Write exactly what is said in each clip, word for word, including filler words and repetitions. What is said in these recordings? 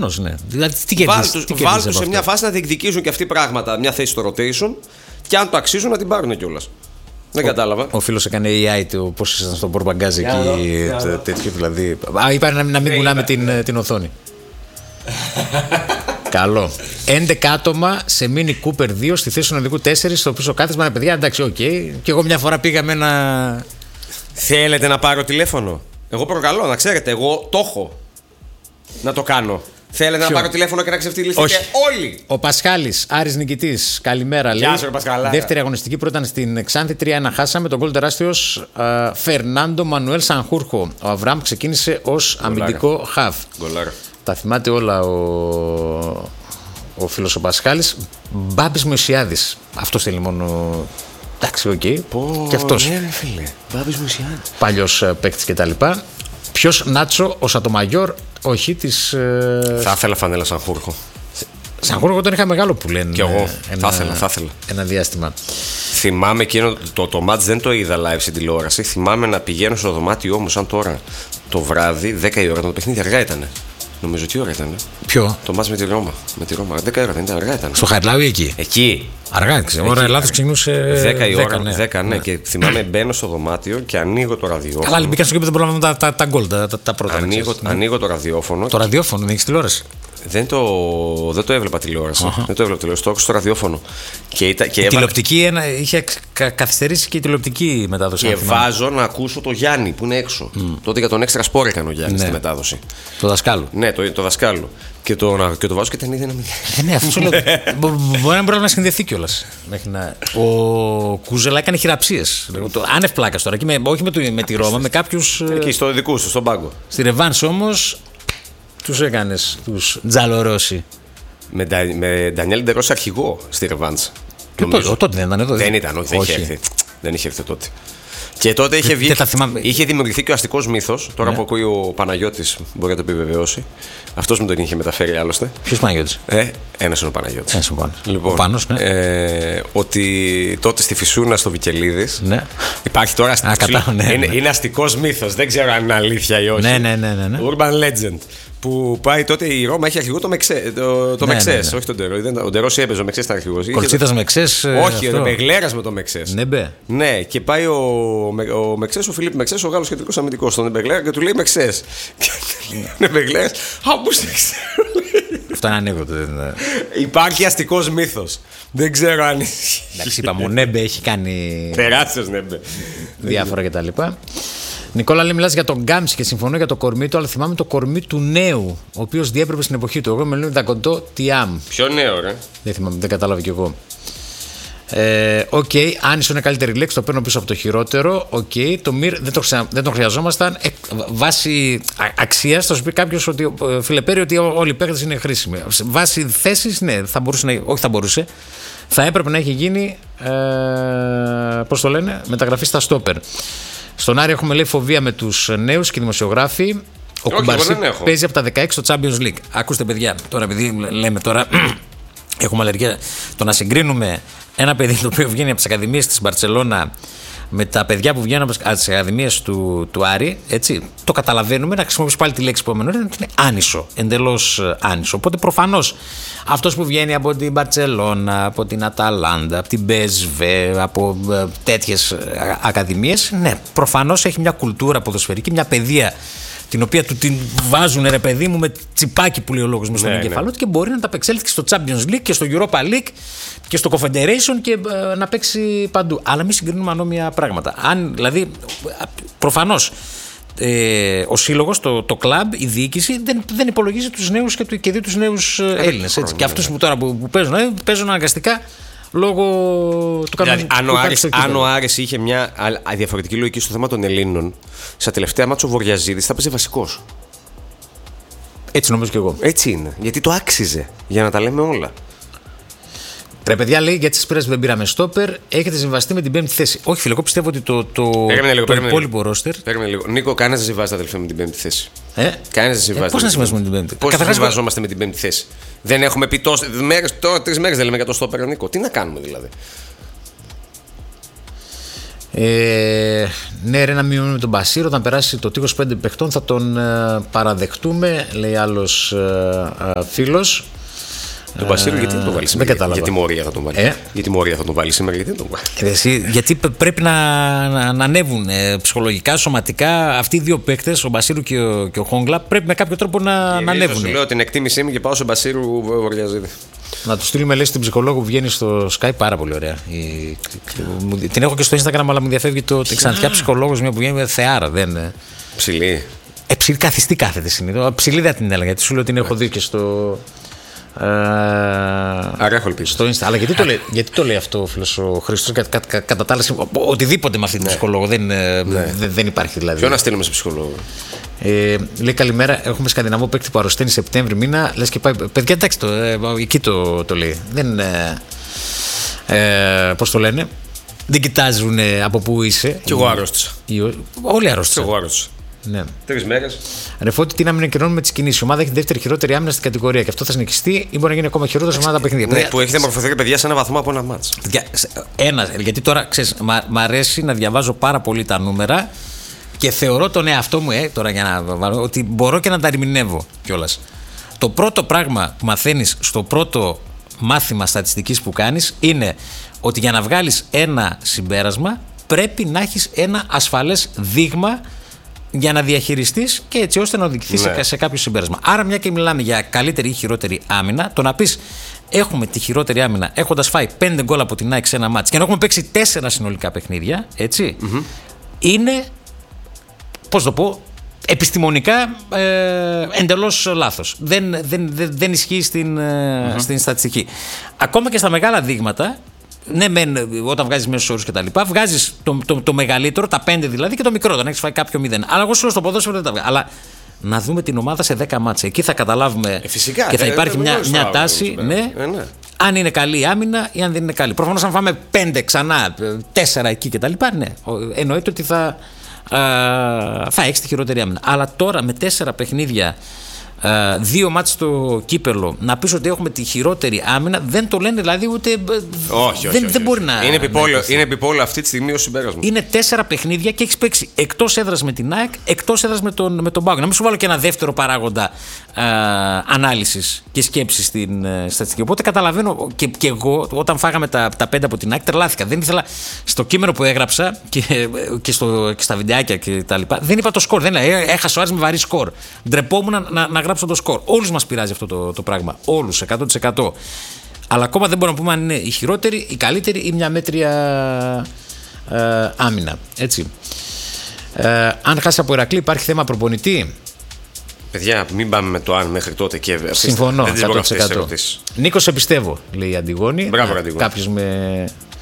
Προφανώς, ναι. Δηλαδή, τι κερδίζεις. Βάλ τους σε μια φάση να διεκδικήσουν και αυτοί πράγματα, μια θέση στο rotation, και αν το αξίζουν να την πάρουν κιόλας. Δεν ο, κατάλαβα. Ο φίλος έκανε έι άι του, πώς ήσασταν στον πορμπαγκάζ εκεί. Τέτοιο δηλαδή. Α, είπα να, να μην κουνάμε την, την οθόνη. Καλό. έντεκα άτομα σε Mini Cooper δύο στη θέση του οδηγού τέσσερα στο πίσω κάθισμα. Ένα παιδιά, εντάξει, οκ. Okay. Και εγώ μια φορά πήγα με ένα. Θέλετε να πάρω τηλέφωνο? Εγώ προκαλώ, να ξέρετε, εγώ το έχω να το κάνω. Θέλετε Ποιο? να πάρω τηλέφωνο και να ξεφτυλίσετε όλοι? Ο Πασχάλης, Άρης νικητής. Καλημέρα, λέει. Γεια σου, Πασχαλά. Δεύτερη αγωνιστική που ήταν στην Ξάνθη, τρία ένα χάσαμε. Τον γκολ τεράστιος Φερνάντο Μανουέλ Σανχούρχο. Ο Αβραάμ ξεκίνησε ως αμυντικό χαφ. Γκολάρα. Τα θυμάται όλα ο, ο φίλος ο Πασχάλης. Μπάμπης Μωσιάδης. Αυτό θέλει μόνο. Εντάξει, οκ. Okay. Και αυτός. Ναι, φίλε. Μπάμπης Μωσιάδης. Παλιός παίκτης κτλ. Ποιος Νάτσο, ο Σατομαγιόρ? Όχι, της. Ε... Θα ήθελα φανέλα Σανχούρχο. Σανχούρχο τον είχα μεγάλο που λένε. Κι εγώ. Ένα, θα ήθελα, θα ήθελα. Ένα διάστημα. Θυμάμαι εκείνο το, το, το match δεν το είδα live στην τηλεόραση. Θυμάμαι να πηγαίνω στο δωμάτιό μου σαν τώρα το βράδυ, δέκα η ώρα, το παιχνίδι αργά ήταν. Νομίζω τι ώρα ήταν. Ποιο? Το match με τη Ρώμα. Με τη Ρώμα. δέκα η ώρα δεν ήταν, αργά ήταν. Στο Χαριλάουι εκεί. Εκεί. Αργά, ξέρω. Ώρα Ελλάδος ξεκινούσε. δέκα η ώρα, ναι. δέκα, ναι. ναι. Και θυμάμαι μπαίνω στο δωμάτιο και ανοίγω το ραδιόφωνο. Καλά, μπήκα στο κήπο, δεν προλαβαίνω τα, τα, τα γκολ, τα, τα, τα πρώτα. Ανοίγω, ναι. ανοίγω το ραδιόφωνο. Το ραδιόφωνο, δεν έχει τηλεόραση? Δεν το, δεν το έβλεπα τηλεόραση. Uh-huh. Δεν το έβλεπα τηλεόραση, το άκουσα στο ραδιόφωνο. Και, ήταν, και η έβα... τηλεοπτική ένα, είχε καθυστερήσει και η τηλεοπτική μετάδοση. Και βάζω να ακούσω το Γιάννη που είναι έξω. Mm. Τότε για τον έξτρα σπόρ έκανε ο Γιάννης, ναι, στη μετάδοση. Το δασκάλου. Ναι, το, το δασκάλου. Και το, και το βάζω και την ίδια να μην. Ε, ναι, αυτό λέω. Μπορεί να μπορεί να συνδεθεί κιόλας. Να... Ο Κούζελα έκανε χειραψίες. Άνευ πλάκα τώρα. Και με, όχι με, το, με τη Ρώμα, με κάποιους. Εκεί στο δικού σου, στον πάγκο. Στη Ρεβάνς όμως τους έκανες, τους Τζαλορώσι. Με, με Ντανιέλ Ντερός αρχηγό στη Ρεβάνς. Τότε δεν ήταν εδώ. Δεν ήταν, όχι, δεν είχε έρθει. Δεν είχε έρθει τότε. Και τότε είχε, βγει, είχε δημιουργηθεί και ο αστικός μύθος. Τώρα ναι. που ακούει ο Παναγιώτης μπορεί να το επιβεβαιώσει. Αυτός μου τον είχε μεταφέρει άλλωστε. Ποιος Παναγιώτης? Ε, ένας είναι ο Παναγιώτης. Ένας είναι ο Πάνος. Λοιπόν, ο Πάνος, ναι. ε, ότι τότε στη Φυσούνα στο Βικελίδης. Ναι. Υπάρχει τώρα αστικός. Α, ναι, είναι, ναι. είναι αστικός μύθος. Δεν ξέρω αν είναι αλήθεια ή όχι. Ναι, ναι, ναι, ναι, ναι. Urban legend. Που πάει τότε η Ρώμα έχει αρχηγό το, Μεξέ, το, το ναι, Μεξές, ναι, ναι. όχι τον Ντερό. Ο Ντερός έπαιζε, ο Μεξές ήταν αρχηγός. Κολτσίτας Μεξές. Όχι, ο Μπεγλέρας με το Μεξές. Ναι, μπε. Ναι, και πάει ο, ο Μεξές, ο Φιλίπ Μεξές, ο Γάλλος κεντρικός αμυντικός στον Μπεγλέρα και του λέει Μεξές. Και ο Μπεγλέρας, α, πώς δεν ξέρω. Αυτό είναι ανέκδοτο. Υπάρχει αστικός μύθος. Δεν ξέρω αν. Εντάξει, είπαμε, ο Νέμπε έχει κάνει. Τεράστιος Νέμπε. Διάφορα κτλ. Νικόλα, λέει, μιλάς για τον Γκάμψη και συμφωνώ για το κορμί του, αλλά θυμάμαι το κορμί του νέου, ο οποίος διέπρεπε στην εποχή του. Εγώ με λέω Δακοντό Τιάμ. Ποιο νέο, ρε? Δεν θυμάμαι, δεν κατάλαβα κι εγώ. Ε, Οκ, okay, Άνισο είναι καλύτερη λέξη, το παίρνω πίσω από το χειρότερο. Οκ, okay, το Μυρ δεν το, ξα... δεν το χρειαζόμασταν. Ε, βάσει αξίας θα σου πει κάποιος ότι, Φιλεπέρη, ότι όλοι οι παίκτες είναι χρήσιμοι. Βάσει θέσης, ναι, θα μπορούσε να... όχι θα μπορούσε. Θα έπρεπε να έχει γίνει, ε, πώς το λένε, μεταγραφή στα στόπερ. Στον Άρη έχουμε, λέει, φοβία με τους νέους και δημοσιογράφοι. Ο Κουμπαρσί παίζει από τα δεκαέξι στο Champions League. Ακούστε, παιδιά, τώρα επειδή λέμε τώρα, έχουμε αλλεργία. Το να συγκρίνουμε ένα παιδί το οποίο βγαίνει από τις ακαδημίες της Μπαρτσελώνα με τα παιδιά που βγαίνουν από τις ακαδημίες του, του Άρη, έτσι, το καταλαβαίνουμε. Να χρησιμοποιήσω πάλι τη λέξη που έμενε, είναι άνισο, εντελώς άνισο. Οπότε προφανώς αυτός που βγαίνει από την Μπαρτσελώνα, από την Αταλάντα, από την Πι Ες Βι, από ε, τέτοιες ακαδημίες, ναι, προφανώς έχει μια κουλτούρα ποδοσφαιρική, μια παιδεία την οποία του την βάζουν, ρε παιδί μου, με τσιπάκι που λέει ο λόγος μου στον ναι, εγκεφαλό του, ναι. Και μπορεί να τα απεξέλθει και στο Champions League και στο Europa League και στο Confederation και ε, να παίξει παντού. Αλλά μην συγκρίνουμε ανώμια πράγματα. Αν, δηλαδή, προφανώς ε, ο σύλλογος, το, το κλαμπ, η διοίκηση δεν, δεν υπολογίζει τους νέους και, και δει τους νέους ε, Έλληνες. Έτσι. Και αυτούς που τώρα που, που παίζουν, ε, παίζουν αναγκαστικά λόγω του κανονισμού. Δηλαδή, αν ο Άρης είχε μια διαφορετική λογική στο θέμα των Ελλήνων, στα τελευταία μάτσα ο Βοριαζίδης θα παίζει βασικός. Έτσι νομίζω κι εγώ. Έτσι είναι. Γιατί το άξιζε. Για να τα λέμε όλα. Ρε παιδιά, λέει, για τις πήρες που δεν πήραμε στόπερ, έχετε συμβαστεί με την πέμπτη θέση. Όχι, φίλε, εγώ πιστεύω ότι το, το, λίγο, το υπόλοιπο ρόστερ. Περίμενε λίγο. Νίκο, κανένας δεν συμβάζεται, αδελφέ, με την πέμπτη θέση. Ε? Κανένας δεν συμβάζεται. Ε, πώς να συμβάζουμε με την πέμπτη? Πώς να συμβαζόμαστε με την πέμπτη θέση? Δεν έχουμε πει τόσες μέρες, τώρα τρεις μέρες δεν λέμε για το στόπερ, Νίκο. Τι να κάνουμε δηλαδή? Ε, ναι, ρε, να μειώνουμε με τον Μπασίρο. Όταν περάσει το τείχος πέντε παιχτών θα τον ε, παραδεχτούμε, λέει άλλος ε, ε, φίλος. Τον Μπασίρο, γιατί δεν τον βάλει σήμερα? Για τιμωρία θα τον βάλει. Ε? Για τιμωρία θα τον βάλει σήμερα, γιατί δεν τον βάλει. Εσύ, γιατί πρέπει να, να, να ανέβουν ε, ψυχολογικά, σωματικά. Αυτοί οι δύο παίκτες, ο Μπασίρου και ο, και ο Χόγκλα, πρέπει με κάποιο τρόπο να, να ανέβουν. Σου λέω την εκτίμησή μου και πάω σε Μπασίρου Βορειαζίδη. Να του στείλουμε, λέει, στην ψυχολόγο που βγαίνει στο Skype, πάρα πολύ ωραία. Η... Την έχω και στο Instagram, αλλά μου διαφεύγει το. Ξανθιά ψυχολόγος, μια που βγαίνει θεάρα. Δεν... Ψηλή. Ε, ψηλή καθιστή κάθεται συνήθως. Ψηλή δεν την έλεγα, γιατί σου λέω την έχω δει και στο. Ε, Άρα έχω ελπίσει. Στο Insta. Αλλά γιατί το, λέει, γιατί το λέει αυτό ο φίλος ο Χρήστος? Κα, κα, κα, κατά τα άλλα, οτιδήποτε με αυτή την ναι. ψυχολόγο. Δεν, ναι. δεν, δεν υπάρχει δηλαδή. Ποιο να στείλουμε σε ψυχολόγο? Ε, λέει καλημέρα. Έχουμε Σκανδιναβό παίκτη που αρρωσταίνει Σεπτέμβρη μήνα. Λες και πάει. Παιδιά, εντάξει, το, ε, εκεί το, το λέει. Δεν. Ε, ε, πώς το λένε? Δεν κοιτάζουν ε, από πού είσαι. Κι εγώ άρρωστησα. Όλοι άρρωστησαν. Κι εγώ άρρωστησα. Ναι. Τρεις μέρες. Ρεφώτη, τι να μην εκκρινώνουμε τις κινήσεις. Η ομάδα έχει τη δεύτερη χειρότερη άμυνα στην κατηγορία και αυτό θα συνεχιστεί ή μπορεί να γίνει ακόμα χειρότερο σε ομάδα παιχνίδια. Ναι, που έχετε μορφωθεί, παιδιά, σε ένα βαθμό από ένα μάτς. Ένα, γιατί τώρα ξέρεις, μ' αρέσει να διαβάζω πάρα πολύ τα νούμερα και θεωρώ τον εαυτό μου, ε, τώρα για να βάλω, ότι μπορώ και να τα ερμηνεύω κιόλας. Το πρώτο πράγμα που μαθαίνεις στο πρώτο μάθημα στατιστικής που κάνεις είναι ότι για να βγάλεις ένα συμπέρασμα πρέπει να έχεις ένα ασφαλές δείγμα για να διαχειριστείς και έτσι ώστε να οδηγηθείς ναι. σε κάποιο συμπέρασμα. Άρα, μια και μιλάμε για καλύτερη ή χειρότερη άμυνα, το να πεις έχουμε τη χειρότερη άμυνα έχοντας φάει πέντε γκολ από την ΑΕΚ σε ένα μάτς και να έχουμε παίξει τέσσερα συνολικά παιχνίδια, έτσι, mm-hmm. είναι, πώς το πω, επιστημονικά ε, εντελώς λάθος. Δεν, δεν, δεν, δεν ισχύει στην, mm-hmm. στην στατιστική. Ακόμα και στα μεγάλα δείγματα. Ναι, μεν, όταν βγάζεις μέσους όρους και τα λοιπά, βγάζεις το, το, το μεγαλύτερο, τα πέντε δηλαδή, και το μικρότερο, να έχεις φάει κάποιο μηδέν. Αλλά εγώ σου λέω στο ποδόσφαιρο δεν τα βγάζω. Αλλά να δούμε την ομάδα σε δέκα μάτσα. Εκεί θα καταλάβουμε ε, φυσικά, και θα ε, υπάρχει ε, μια, ε, μια τάση, ναι, ε, ναι. αν είναι καλή η άμυνα ή αν δεν είναι καλή. Προφανώς, αν φάμε πέντε ξανά, τέσσερα εκεί και τα λοιπά, ναι, εννοείται ότι θα, α, θα έχεις τη χειρότερη άμυνα. Αλλά τώρα με τέσσερα παιχνίδια. Uh, δύο μάτς στο κύπελο να πεις ότι έχουμε τη χειρότερη άμυνα, δεν το λένε δηλαδή ούτε. Όχι, όχι, δεν, όχι, δεν μπορεί να. Είναι επιπόλαιο, είναι επιπόλαιο αυτή τη στιγμή ως συμπέρασμα. Είναι τέσσερα παιχνίδια και έχεις παίξει εκτός έδρας με την ΑΕΚ, εκτός έδρας με τον, με τον Πάοκ. Να μην σου βάλω και ένα δεύτερο παράγοντα uh, ανάλυσης και σκέψης στην uh, στατιστική. Οπότε καταλαβαίνω και, και εγώ όταν φάγαμε τα, τα πέντε από την ΑΕΚ τρελάθηκα. Δεν ήθελα στο κείμενο που έγραψα και, και, στο, και στα βιντεάκια και τα λοιπά. Δεν είπα το σκορ. Δεν έλεγα. Έχασε ο Άρης με βαρύ σκορ. Ντρεπόμουν να, να, να γράψω το σκορ. Όλους μας πειράζει αυτό το, το πράγμα. Όλους, εκατό τοις εκατό. Αλλά ακόμα δεν μπορούμε να πούμε αν είναι η χειρότερη, η καλύτερη ή μια μέτρια ε, άμυνα. Έτσι. Ε, αν χάσει από Ηρακλή, υπάρχει θέμα προπονητή. Παιδιά, μην πάμε με το αν μέχρι τότε και. Συμφωνώ. εκατό τοις εκατό. Νίκο, σε πιστεύω, λέει η Αντιγόνη. Μπράβο, Αντιγόνη. Κάποιος με.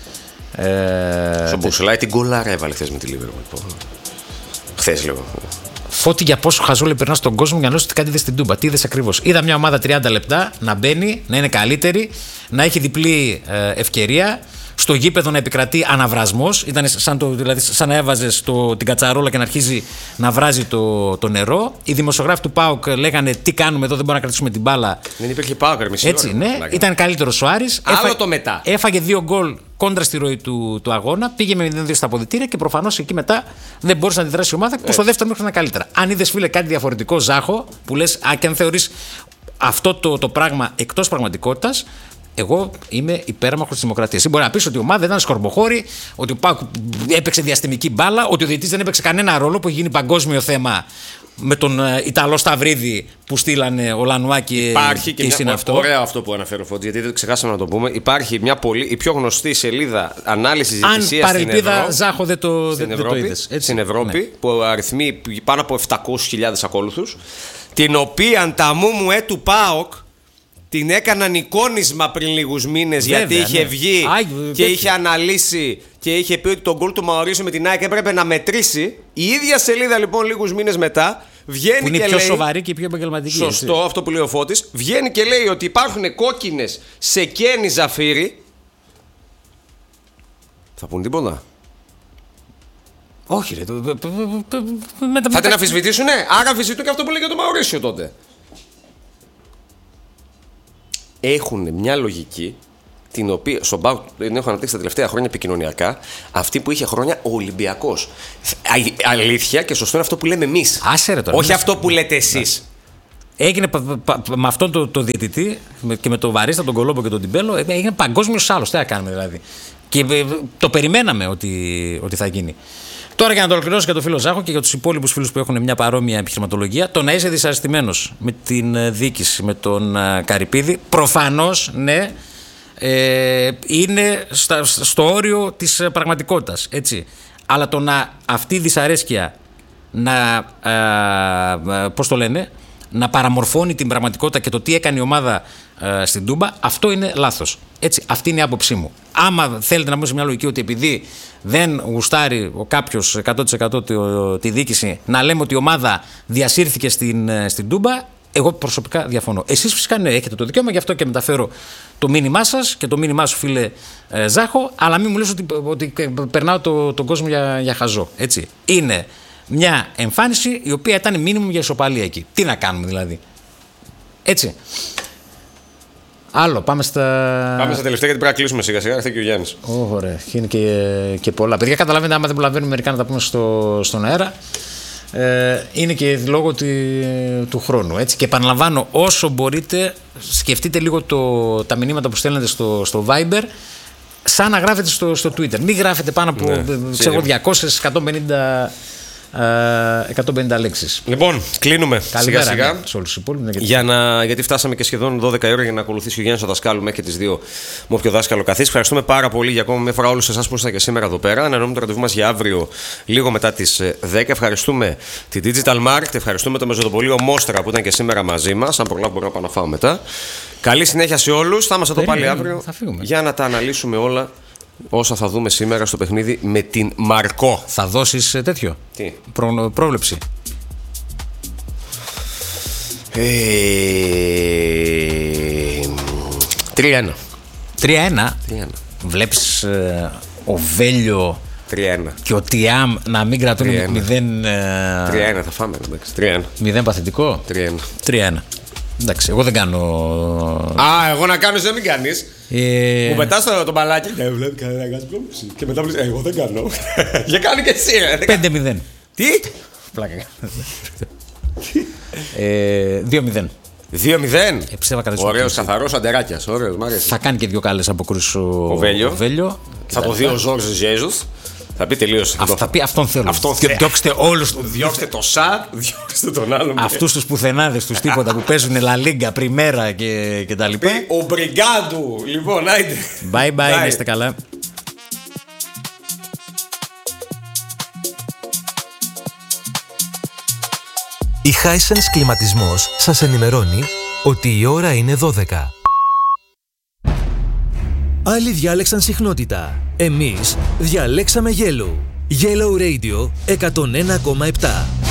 Ε, Στον Μπουσουλάι την γκολάρα έβαλε χθες με τη Λίβερπουλ. Χθες λίγο. Φώτη, για πόσο χαζόλε περνά στον κόσμο για να νιώσει ότι κάτι είδε στην Τούμπα. Τι είδε ακριβώς? Είδα μια ομάδα τριάντα λεπτά να μπαίνει, να είναι καλύτερη, να έχει διπλή ε, ευκαιρία. Στο γήπεδο να επικρατεί αναβρασμός. Ήταν σαν, το, δηλαδή, σαν να έβαζε την κατσαρόλα και να αρχίζει να βράζει το, το νερό. Οι δημοσιογράφοι του ΠΑΟΚ λέγανε τι κάνουμε εδώ, δεν μπορούμε να κρατήσουμε την μπάλα. Δεν υπήρχε ΠΑΟΚ, μισή Έτσι, ώρα, ναι. Ήταν καλύτερος ο Άρης. Άλλο Έφα... το μετά. Έφαγε δύο γκολ κόντρα στη ροή του, του αγώνα. Πήγε με μηδέν δύο στα αποδυτήρια και προφανώς εκεί μετά δεν μπορούσε να αντιδράσει η ομάδα. Που στο δεύτερο μέχρι ήταν καλύτερα. Αν είδε, φίλε, κάτι διαφορετικό, Ζάχο, που λες, α, και αν θεωρείς αυτό το, το πράγμα εκτός πραγματικότητας. Εγώ είμαι υπέρμαχος της δημοκρατίας. Μπορεί να πεις ότι η ομάδα ήταν σκορμποχώρη, ότι ο ΠΑΟΚ έπαιξε διαστημική μπάλα, ότι ο διαιτητής δεν έπαιξε κανένα ρόλο, που έχει γίνει παγκόσμιο θέμα με τον Ιταλό Σταυρίδη που στείλανε ο Λανουάκη. Υπάρχει και, και μια, αυτό. Ωραίο αυτό που αναφέρω, Φώτη, γιατί δεν ξεχάσαμε να το πούμε. Υπάρχει μια πολύ, η πιο γνωστή σελίδα ανάλυσης διαιτησίας στην Ευρώπη. Αν παρελπίδα, Ζάχο, δεν το, στην δεν, Ευρώπη, δεν το είδες. Έτσι. Στην Ευρώπη, ναι. Που αριθμεί πάνω από επτακόσιες χιλιάδες ακόλουθους, την οποία τα μου μου ε του ΠΑΟΚ την έκαναν εικόνισμα πριν λίγους μήνες, γιατί είχε ναι. βγει Ά, και είχε αναλύσει και είχε πει ότι τον γκολ του Μαωρίσιο με την ΑΕΚ έπρεπε να μετρήσει. Η ίδια σελίδα λοιπόν λίγους μήνες μετά βγαίνει που είναι και πιο λέει, σοβαρή και πιο επαγγελματική. Σωστό, έτσι. Αυτό που λέει ο Φώτης. Βγαίνει και λέει ότι υπάρχουν κόκκινες σε Κένι Ζαφύρι. Θα πούν τίποτα? Όχι ρε. Το, το, το, το, μετα... Θα την αμφισβητήσουνε? Άρα αμφισβητούν και αυτό που λέει για τον Μαωρίσιο τότε. Έχουν μια λογική την οποία στον ΠΑΟΚ την έχω αναπτύξει τα τελευταία χρόνια επικοινωνιακά, αυτή που είχε χρόνια ο Ολυμπιακός. Αλήθεια και σωστό είναι αυτό που λέμε εμείς. Άσε ρε τώρα. Όχι αυτό που λέτε εσείς. Έγινε πα, πα, πα, με αυτόν τον το διαιτητή και με τον Βαρίστα, τον Κολόμπο και τον Τιμπέλο, έγινε παγκόσμιος άλλος. Τι θα κάνουμε δηλαδή. Και το περιμέναμε ότι, ότι θα γίνει. Τώρα για να το ολοκληρώσω για τον φίλο Ζάχο και για τους υπόλοιπους φίλους που έχουν μια παρόμοια επιχειρηματολογία, το να είσαι δυσαρεστημένος με την διοίκηση, με τον Καρυπίδη, προφανώς ναι, ε, είναι στα, στο όριο της πραγματικότητας. Έτσι. Αλλά το να αυτή η δυσαρέσκεια να, ε, πώς το λένε, να παραμορφώνει την πραγματικότητα και το τι έκανε η ομάδα ε, στην Τούμπα, αυτό είναι λάθος. Έτσι, αυτή είναι η άποψή μου. Άμα θέλετε να μπούμε σε μια λογική ότι επειδή δεν γουστάρει ο κάποιος εκατό τοις εκατό τη, τη διοίκηση να λέμε ότι η ομάδα διασύρθηκε στην, στην Τούμπα, εγώ προσωπικά διαφωνώ. Εσείς φυσικά ναι, έχετε το δικαίωμα, γι' αυτό και μεταφέρω το μήνυμά σας και το μήνυμά σου, φίλε ε, Ζάχο, αλλά μην μου λες ότι, ότι περνάω το, τον κόσμο για, για χαζό. Έτσι. Είναι μια εμφάνιση η οποία ήταν μήνυμο για ισοπαλία εκεί. Τι να κάνουμε δηλαδή. Έτσι. Άλλο, πάμε στα. Πάμε στα τελευταία γιατί πρέπει να κλείσουμε σιγά σιγά. Έρχεται και ο Γιάννης. Ωραία. Είναι και, και πολλά. Παιδιά, καταλαβαίνετε, άμα δεν προλαβαίνουμε μερικά να τα πούμε στο, στον αέρα. Ε, είναι και λόγω τη, του χρόνου. Έτσι. Και επαναλαμβάνω, όσο μπορείτε, σκεφτείτε λίγο το, τα μηνύματα που στέλνετε στο, στο Viber, σαν να γράφετε στο, στο Twitter. Μην γράφετε πάνω από ναι, ξέρω, διακόσιες με εκατόν πενήντα. εκατόν πενήντα λέξεις. Λοιπόν, κλείνουμε σιγά σιγά. Ναι, σε όλους τους υπόλοιπους, για να, γιατί φτάσαμε και σχεδόν δώδεκα ώρα για να ακολουθήσει ο Γιάννης ο δασκάλου μέχρι και τις δύο με όποιο δάσκαλο καθίσει. Ευχαριστούμε πάρα πολύ για ακόμα μια φορά όλους εσάς που ήσασταν και σήμερα εδώ πέρα. Ανανεώνουμε το ραντεβού μας για αύριο λίγο μετά τις δέκα. Ευχαριστούμε την Digital Market, ευχαριστούμε το Μεζοδοπολείο Μόστρα που ήταν και σήμερα μαζί μας. Αν προλάβω, μπορώ να πάω να φάω μετά. Καλή συνέχεια σε όλους. Θα είμαστε εδώ πάλι αύριο για να τα αναλύσουμε όλα όσα θα δούμε σήμερα στο παιχνίδι με την Μαρκό. Θα δώσεις τέτοιο? Τι? Προ, πρόβλεψη. Ε, τρία ένα. τρία ένα. Βλέπεις ε, ο Βέλιο τρία ένα και ο Τιάμ να μην κρατούν μηδέν. τρία ένα θα φάμε. τρία ένα. μηδέν παθητικό. τρία ένα. Εντάξει, εγώ δεν κάνω. Α, εγώ να κάνω, δεν μην κάνεις. Ε... Μου πετάς το, το μπαλάκι. Δεν βλέπει κανένα γκάζ πρόβλεψη. Και μετά μου λες, εγώ δεν κάνω. Για κάνει και εσύ, ρε. πέντε μηδέν. Τι? Πλάκα. ε, δύο μηδέν. δύο μηδέν. Ε, ωραίος, καθαρός αντεράκιας. Ωραίος, μ' αρέσει. Θα κάνει και δύο καλές αποκρούσεις ο, ο Βέλιο. Ο Βέλιο. Θα το δει ο Ζόρζ Ζέζους. Θα πει τελείωσε. Αυτό θα πει, αυτόν θέλω. Αυτόν θε... Διώξτε όλους. Διώξτε το Σαντ, διώξτε τον άλλον. Αυτούς τους πουθενάδες, τους τίποτα που παίζουν La Liga, Πριμέρα και, και τα λοιπά. Ο Μπριγκάντου. Λοιπόν, άιντε. Bye bye, να είστε καλά. Η Hisense Κλιματισμός σας ενημερώνει ότι η ώρα είναι δώδεκα. Άλλοι διάλεξαν συχνότητα. Εμείς διαλέξαμε Yellow. Yellow Radio εκατόν ένα κόμμα επτά.